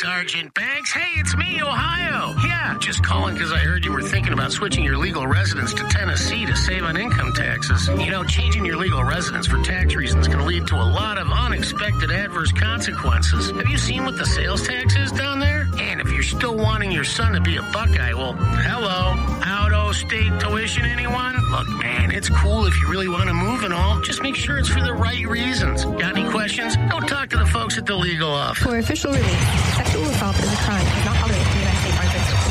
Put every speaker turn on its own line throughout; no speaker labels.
Sergeant Banks. Hey, it's me, Ohio. Yeah, just calling because I heard you were thinking about switching your legal residence to Tennessee to save on income taxes. You know, changing your legal residence for tax reasons can lead to a lot of unexpected adverse consequences. Have you seen what the sales tax is down there? And if you're still wanting your son to be a Buckeye, well, hello. Out-of-state tuition, anyone? Look, man, it's cool if you really want to move and all. Just make sure it's for the right reasons. Got any questions? Go talk to the folks at the legal office.
For official release, sexual assault is a crime. It's not tolerated in the United States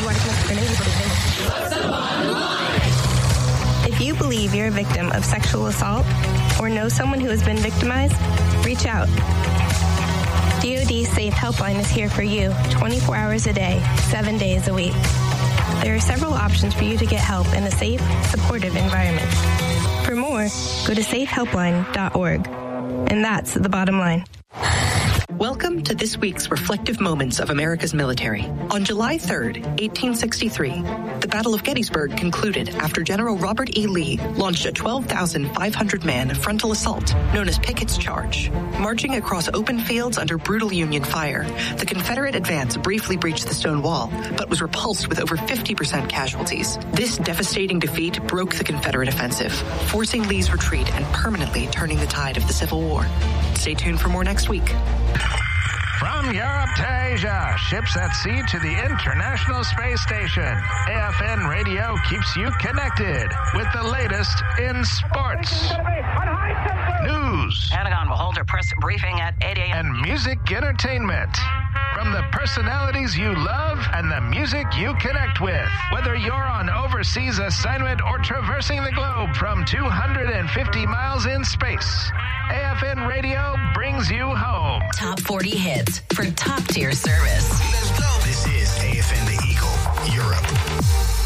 Armed If you believe you're a victim of sexual assault or know someone who has been victimized, reach out. DoD Safe Helpline is here for you 24 hours a day, 7 days a week. There are several options for you to get help in a safe, supportive environment. For more, go to safehelpline.org. And that's the bottom line.
Welcome to this week's Reflective Moments of America's Military. On July 3rd, 1863, the Battle of Gettysburg concluded after General Robert E. Lee launched a 12,500-man frontal assault known as Pickett's Charge. Marching across open fields under brutal Union fire, the Confederate advance briefly breached the stone wall, but was repulsed with over 50% casualties. This devastating defeat broke the Confederate offensive, forcing Lee's retreat and permanently turning the tide of the Civil War. Stay tuned for more next week.
From Europe to Asia, ships at sea to the International Space Station, AFN Radio keeps you connected with the latest in sports, news,
Pentagon will hold a press briefing at 8 a.m.
and music entertainment. From the personalities you love and the music you connect with. Whether you're on overseas assignment or traversing the globe from 250 miles in space, AFN Radio brings you home.
Top 40 hits for top-tier service.